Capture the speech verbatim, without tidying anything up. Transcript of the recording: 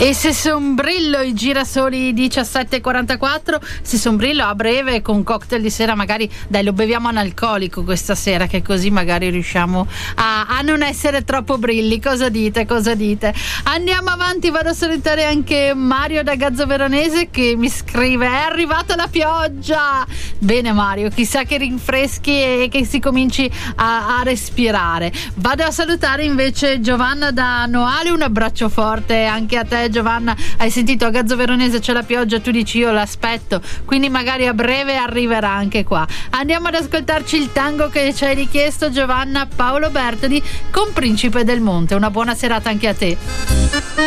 E se Sombrillo, i girasoli diciassette e quarantaquattro, se Sombrillo a breve con cocktail di sera, magari dai lo beviamo analcolico questa sera, che così magari riusciamo a, a non essere troppo brilli. Cosa dite? Cosa dite? Andiamo avanti, vado a salutare anche Mario da Gazzo Veronese che mi scrive: è arrivata la pioggia. Bene Mario, chissà che rinfreschi e che si cominci a, a respirare. Vado a salutare invece Giovanna da Noale, un abbraccio forte anche a te Giovanna. Hai sentito, a Gazzo Veronese c'è la pioggia, tu dici io l'aspetto, quindi magari a breve arriverà anche qua. Andiamo ad ascoltarci il tango che ci hai richiesto Giovanna, Paolo Bertoli con Principe del Monte. Una buona serata anche a te.